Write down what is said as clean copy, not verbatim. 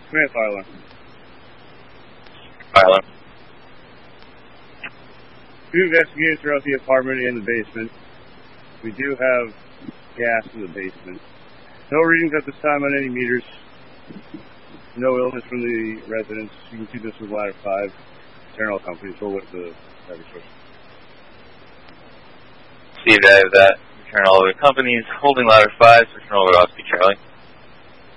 Command fire alarm. Fire alarm. We investigated throughout the apartment and the basement. We do have gas in the basement. No readings at this time on any meters. No illness from the residents. You can see this with ladder 5. Turn all companies. We'll look at the heavy source. See that. Return all other companies. Holding ladder 5. Return over to Oscar Charlie.